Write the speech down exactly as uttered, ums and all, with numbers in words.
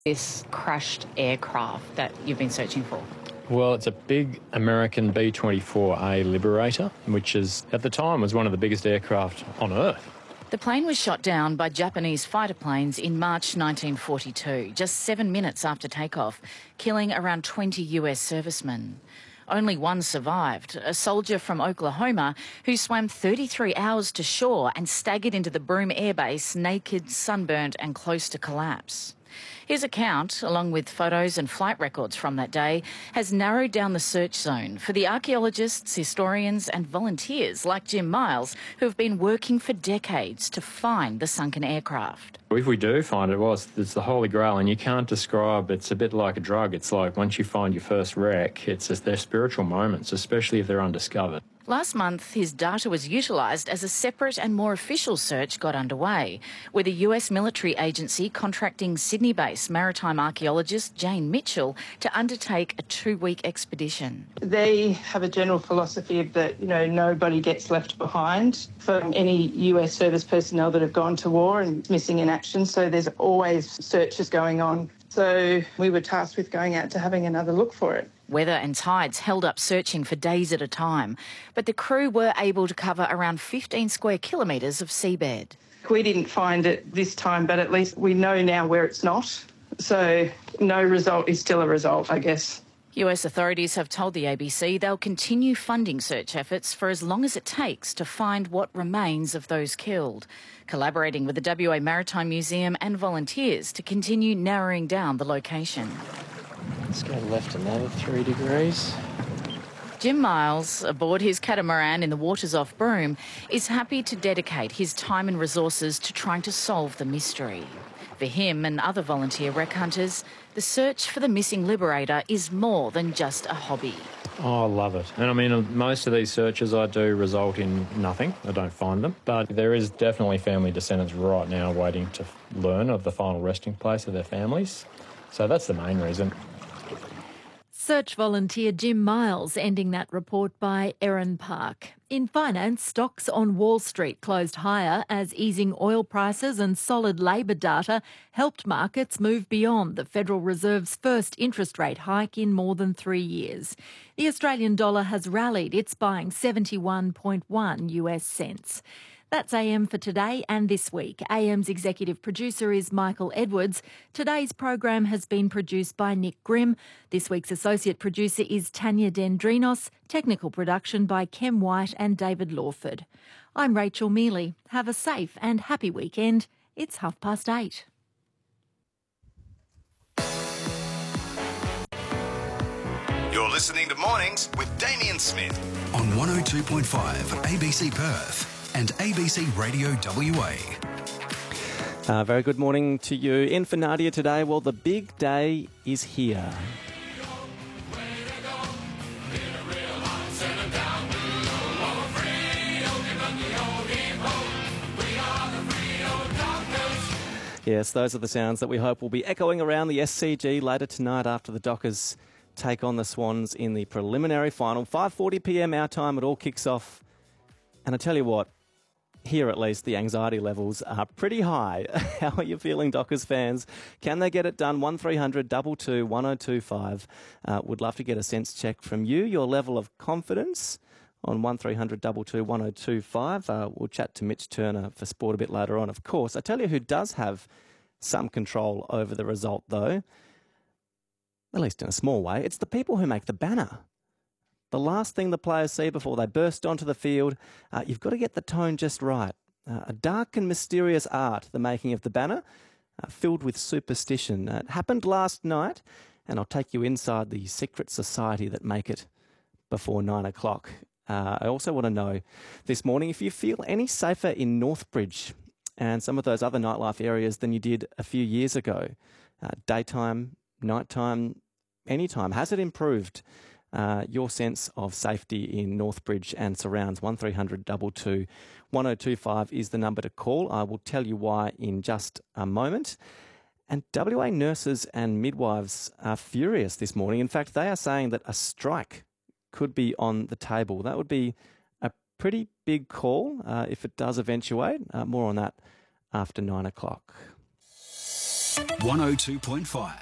this crashed aircraft that you've been searching for? Well, it's a big American B twenty-four A Liberator, which is, at the time, was one of the biggest aircraft on Earth. The plane was shot down by Japanese fighter planes in March nineteen forty-two, just seven minutes after takeoff, killing around twenty U S servicemen. Only one survived, a soldier from Oklahoma who swam thirty-three hours to shore and staggered into the Broome Air Base naked, sunburnt and close to collapse. His account, along with photos and flight records from that day, has narrowed down the search zone for the archaeologists, historians and volunteers like Jim Miles who have been working for decades to find the sunken aircraft. If we do find it, well, it's, it's the Holy Grail, and you can't describe, it's a bit like a drug. It's like once you find your first wreck, it's just, they're spiritual moments, especially if they're undiscovered. Last month, his data was utilised as a separate and more official search got underway, with a U S military agency contracting Sydney-based maritime archaeologist Jane Mitchell to undertake a two-week expedition. They have a general philosophy that, you know, nobody gets left behind from any U S service personnel that have gone to war and missing in action, so there's always searches going on. So we were tasked with going out to having another look for it. Weather and tides held up searching for days at a time, but the crew were able to cover around fifteen square kilometres of seabed. We didn't find it this time, but at least we know now where it's not. So no result is still a result, I guess. U S authorities have told the A B C they'll continue funding search efforts for as long as it takes to find what remains of those killed, collaborating with the W A Maritime Museum and volunteers to continue narrowing down the location. Let's go left another three degrees. Jim Miles, aboard his catamaran in the waters off Broome, is happy to dedicate his time and resources to trying to solve the mystery. For him and other volunteer wreck hunters, the search for the missing Liberator is more than just a hobby. Oh, I love it. And I mean, most of these searches I do result in nothing. I don't find them. But there is definitely family descendants right now waiting to learn of the final resting place of their families. So that's the main reason. Search volunteer Jim Miles ending that report by Erin Park. In finance, stocks on Wall Street closed higher as easing oil prices and solid labour data helped markets move beyond the Federal Reserve's first interest rate hike in more than three years. The Australian dollar has rallied. It's buying seventy-one point one U S cents. That's A M for today and this week. A M's executive producer is Michael Edwards. Today's program has been produced by Nick Grimm. This week's associate producer is Tanya Dendrinos. Technical production by Kem White and David Lawford. I'm Rachel Mealy. Have a safe and happy weekend. It's half past eight. You're listening to Mornings with Damien Smith on one oh two point five A B C Perth and A B C Radio W A. Uh, very good morning to you. In for Nadia today, well, the big day is here. Yes, those are the sounds that we hope will be echoing around the S C G later tonight after the Dockers take on the Swans in the preliminary final. five forty p m our time, it all kicks off. And I tell you what, here at least the anxiety levels are pretty high. How are you feeling, Dockers fans? Can they get it done? one three hundred two two two one oh two five. Uh, would love to get a sense check from you, your level of confidence on one three hundred two two two one oh two five. Uh, we'll chat to Mitch Turner for sport a bit later on, of course. I tell you who does have some control over the result, though, at least in a small way, it's the people who make the banner. The last thing the players see before they burst onto the field, uh, you've got to get the tone just right. Uh, a dark and mysterious art, the making of the banner, uh, filled with superstition. Uh, it happened last night, and I'll take you inside the secret society that make it before nine o'clock. Uh, I also want to know this morning if you feel any safer in Northbridge and some of those other nightlife areas than you did a few years ago. Uh, daytime, nighttime, anytime. Has it improved? Uh, your sense of safety in Northbridge and surrounds. one three hundred two two two one oh two five is the number to call. I will tell you why in just a moment. And W A nurses and midwives are furious this morning. In fact, they are saying that a strike could be on the table. That would be a pretty big call uh, if it does eventuate. Uh, more on that after nine o'clock. one oh two point five.